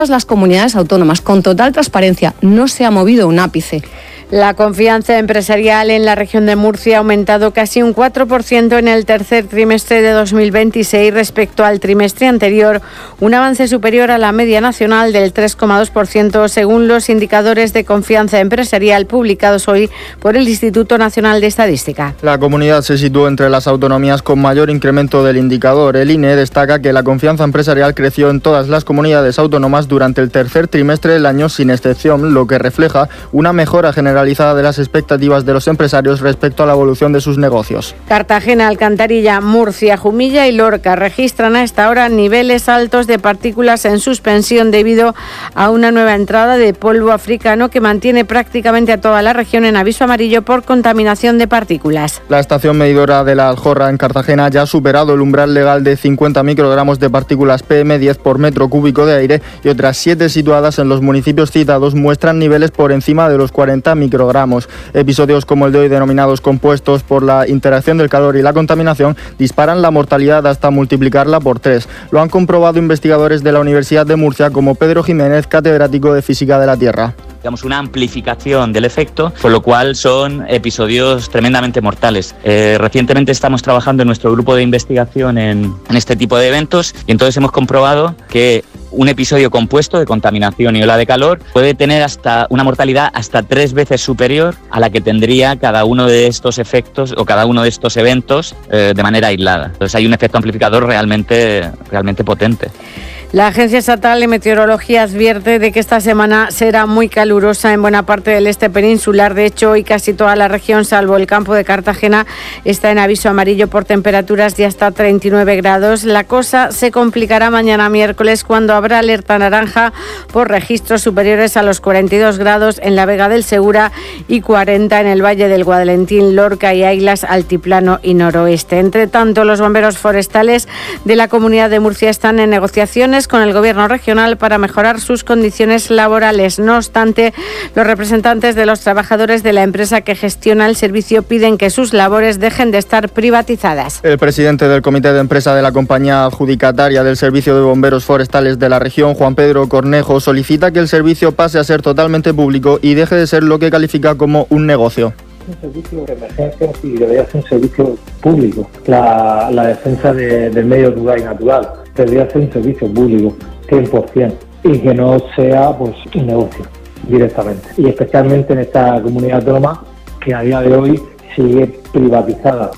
las comunidades autónomas, con total transparencia. No se ha movido un ápice. La confianza empresarial en la región de Murcia ha aumentado casi un 4% en el tercer trimestre de 2026 respecto al trimestre anterior, un avance superior a la media nacional del 3,2% según los indicadores de confianza empresarial publicados hoy por el Instituto Nacional de Estadística. La comunidad se situó entre las autonomías con mayor incremento del indicador. El INE destaca que la confianza empresarial creció en todas las comunidades autónomas durante el tercer trimestre del año sin excepción, lo que refleja una mejora general de las expectativas de los empresarios respecto a la evolución de sus negocios. Cartagena, Alcantarilla, Murcia, Jumilla y Lorca registran a esta hora niveles altos de partículas en suspensión debido a una nueva entrada de polvo africano que mantiene prácticamente a toda la región en aviso amarillo por contaminación de partículas. La estación medidora de la Aljorra en Cartagena ya ha superado el umbral legal de 50 microgramos de partículas PM10 por metro cúbico de aire y otras 7 situadas en los municipios citados muestran niveles por encima de los 40 microgramos. Episodios como el de hoy, denominados compuestos por la interacción del calor y la contaminación, disparan la mortalidad hasta multiplicarla por 3. Lo han comprobado investigadores de la Universidad de Murcia como Pedro Jiménez, catedrático de Física de la Tierra. Digamos, una amplificación del efecto, con lo cual son episodios tremendamente mortales. Recientemente estamos trabajando en nuestro grupo de investigación en este tipo de eventos y entonces hemos comprobado que un episodio compuesto de contaminación y ola de calor puede tener hasta una mortalidad hasta 3 veces superior a la que tendría cada uno de estos efectos o cada uno de estos eventos de manera aislada. Entonces hay un efecto amplificador realmente potente. La Agencia Estatal de Meteorología advierte de que esta semana será muy calurosa en buena parte del este peninsular. De hecho, hoy casi toda la región, salvo el campo de Cartagena, está en aviso amarillo por temperaturas de hasta 39 grados. La cosa se complicará mañana miércoles cuando habrá alerta naranja por registros superiores a los 42 grados en la Vega del Segura y 40 en el Valle del Guadalentín, Lorca y Aiglas, Altiplano y Noroeste. Entre tanto, los bomberos forestales de la Comunidad de Murcia están en negociaciones con el Gobierno regional para mejorar sus condiciones laborales. No obstante, los representantes de los trabajadores de la empresa que gestiona el servicio piden que sus labores dejen de estar privatizadas. El presidente del comité de empresa de la compañía adjudicataria del Servicio de Bomberos Forestales de la región, Juan Pedro Cornejo, solicita que el servicio pase a ser totalmente público y deje de ser lo que califica como un negocio. Un servicio de emergencias y debería ser un servicio público. La defensa del medio rural y natural debería ser un servicio público, 100%, y que no sea pues un negocio directamente. Y especialmente en esta comunidad autónoma que a día de hoy sigue privatizada.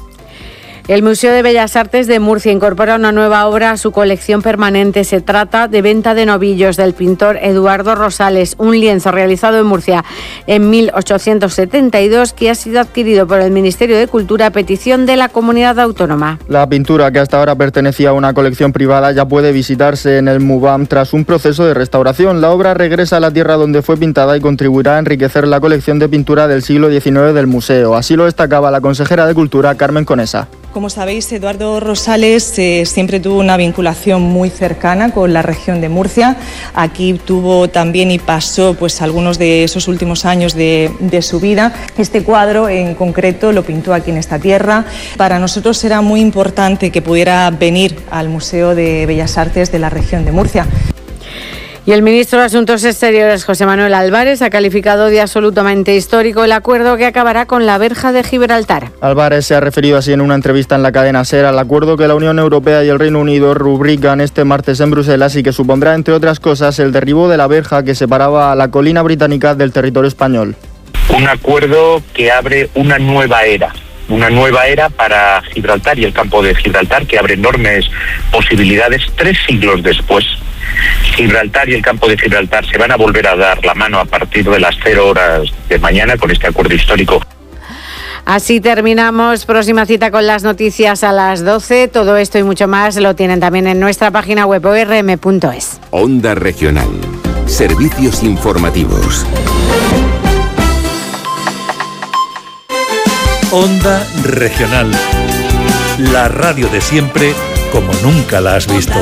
El Museo de Bellas Artes de Murcia incorpora una nueva obra a su colección permanente. Se trata de Venta de novillos del pintor Eduardo Rosales, un lienzo realizado en Murcia en 1872 que ha sido adquirido por el Ministerio de Cultura a petición de la comunidad autónoma. La pintura, que hasta ahora pertenecía a una colección privada, ya puede visitarse en el MUBAM tras un proceso de restauración. La obra regresa a la tierra donde fue pintada y contribuirá a enriquecer la colección de pintura del siglo XIX del museo. Así lo destacaba la consejera de Cultura, Carmen Conesa. Como sabéis, Eduardo Rosales siempre tuvo una vinculación muy cercana con la región de Murcia. Aquí tuvo también y pasó pues algunos de esos últimos años de su vida. Este cuadro en concreto lo pintó aquí en esta tierra. Para nosotros era muy importante que pudiera venir al Museo de Bellas Artes de la región de Murcia. Y el ministro de Asuntos Exteriores, José Manuel Álvarez, ha calificado de absolutamente histórico el acuerdo que acabará con la verja de Gibraltar. Álvarez se ha referido así en una entrevista en la cadena SER al acuerdo que la Unión Europea y el Reino Unido rubrican este martes en Bruselas y que supondrá, entre otras cosas, el derribo de la verja que separaba a la colina británica del territorio español. Un acuerdo que abre una nueva era para Gibraltar y el campo de Gibraltar, que abre enormes posibilidades 3 siglos después. Gibraltar y el campo de Gibraltar se van a volver a dar la mano a partir de las 0 horas de mañana con este acuerdo histórico. Así terminamos. Próxima cita con las noticias a las 12. Todo esto y mucho más lo tienen también en nuestra página web orm.es. Onda Regional. Servicios informativos. Onda Regional. La radio de siempre como nunca la has visto.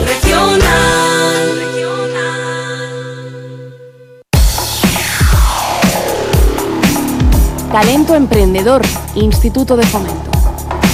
Talento Emprendedor, Instituto de Fomento.